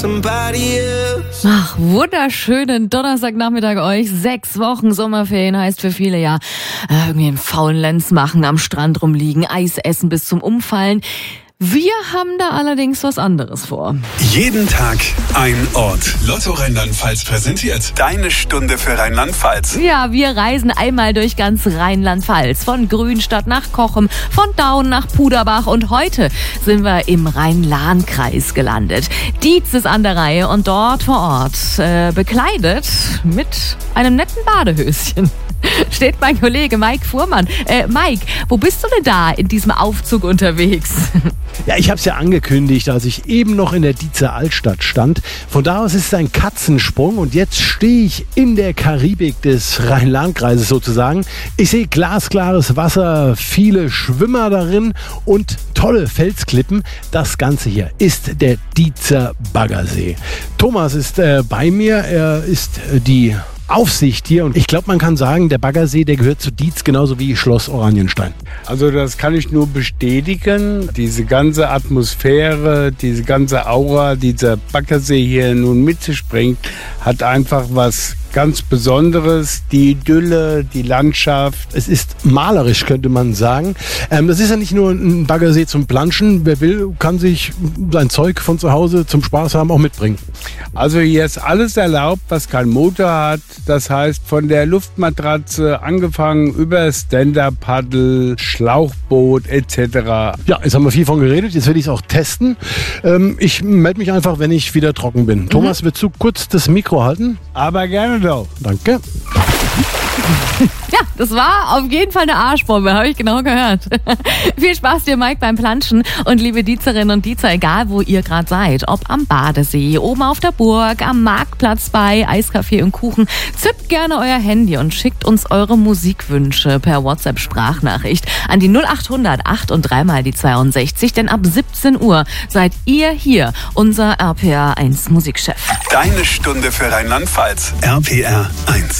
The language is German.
Ach, wunderschönen Donnerstagnachmittag euch. 6 Wochen Sommerferien heißt für viele ja irgendwie einen Faulenz machen, am Strand rumliegen, Eis essen bis zum Umfallen. Wir haben da allerdings was anderes vor. Jeden Tag ein Ort. Lotto Rheinland-Pfalz präsentiert deine Stunde für Rheinland-Pfalz. Ja, wir reisen einmal durch ganz Rheinland-Pfalz. Von Grünstadt nach Cochem, von Daun nach Puderbach. Und heute sind wir im Rhein-Lahn-Kreis gelandet. Dietz ist an der Reihe und dort vor Ort bekleidet mit einem netten Badehöschen steht mein Kollege Mike Fuhrmann. Mike, wo bist du denn da in diesem Aufzug unterwegs? Ja, ich habe es ja angekündigt, als ich eben noch in der Dietzer Altstadt stand. Von da aus ist es ein Katzensprung und jetzt stehe ich in der Karibik des Rhein-Lahn-Kreises sozusagen. Ich sehe glasklares Wasser, viele Schwimmer darin und tolle Felsklippen. Das Ganze hier ist der Dietzer Baggersee. Thomas ist bei mir, er ist die Aufsicht hier und ich glaube, man kann sagen, der Baggersee, der gehört zu Dietz genauso wie Schloss Oranienstein. Also das kann ich nur bestätigen. Diese ganze Atmosphäre, diese ganze Aura, die der Baggersee hier nun mit sich bringt, hat einfach was ganz Besonderes, die Idylle, die Landschaft. Es ist malerisch, könnte man sagen. Das ist ja nicht nur ein Baggersee zum Planschen. Wer will, kann sich sein Zeug von zu Hause zum Spaß haben auch mitbringen. Also hier ist alles erlaubt, was kein Motor hat. Das heißt, von der Luftmatratze angefangen über Stand-Up-Paddle, Schlauchboot etc. Ja, jetzt haben wir viel von geredet. Jetzt werde ich es auch testen. Ich melde mich einfach, wenn ich wieder trocken bin. Thomas, willst du kurz das Mikro halten? Aber gerne doch. Danke. Ja, das war auf jeden Fall eine Arschbombe, habe ich genau gehört. Viel Spaß dir, Mike, beim Planschen. Und liebe Dietzerinnen und Dietzer, egal wo ihr gerade seid, ob am Badesee, oben auf der Burg, am Marktplatz bei Eiskaffee und Kuchen, zückt gerne euer Handy und schickt uns eure Musikwünsche per WhatsApp-Sprachnachricht an die 0800 8 und 3 mal die 62, denn ab 17 Uhr seid ihr hier, unser RPR 1 Musikchef. Deine Stunde für Rheinland-Pfalz. RPR 1.